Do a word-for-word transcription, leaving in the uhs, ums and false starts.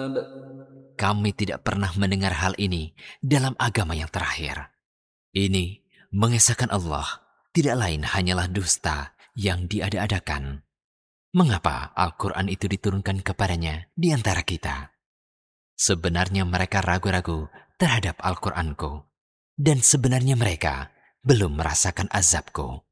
Kami tidak pernah mendengar hal ini dalam agama yang terakhir. Ini mengesahkan Allah tidak lain hanyalah dusta yang diada-adakan. Mengapa Al-Quran itu diturunkan kepadanya di antara kita? Sebenarnya mereka ragu-ragu terhadap Al-Quranku. Dan sebenarnya mereka belum merasakan azabku.